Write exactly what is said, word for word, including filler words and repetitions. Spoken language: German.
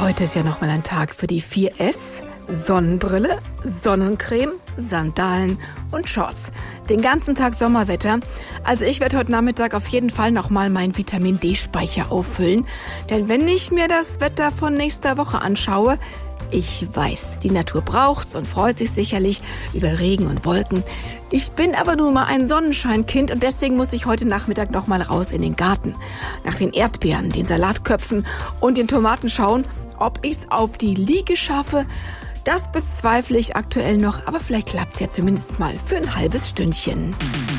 Heute ist ja nochmal ein Tag für die vier S. Sonnenbrille, Sonnencreme, Sandalen und Shorts. Den ganzen Tag Sommerwetter. Also ich werde heute Nachmittag auf jeden Fall nochmal meinen Vitamin-D-Speicher auffüllen. Denn wenn ich mir das Wetter von nächster Woche anschaue, ich weiß, die Natur braucht's und freut sich sicherlich über Regen und Wolken. Ich bin aber nun mal ein Sonnenscheinkind und deswegen muss ich heute Nachmittag noch mal raus in den Garten. Nach den Erdbeeren, den Salatköpfen und den Tomaten schauen, ob ich's auf die Liege schaffe. Das bezweifle ich aktuell noch, aber vielleicht klappt's ja zumindest mal für ein halbes Stündchen.